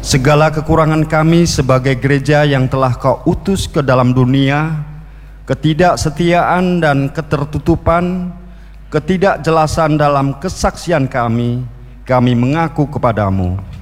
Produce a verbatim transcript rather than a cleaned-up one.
Segala kekurangan kami sebagai gereja yang telah Kau utus ke dalam dunia, ketidaksetiaan dan ketertutupan, ketidakjelasan dalam kesaksian kami, kami mengaku kepadamu.